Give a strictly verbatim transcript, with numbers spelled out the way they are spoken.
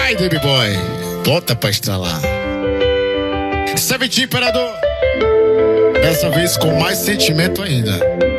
Vai, Baby Boy, bota pra estralar. Seventeen Imperador, dessa vez com mais sentimento ainda.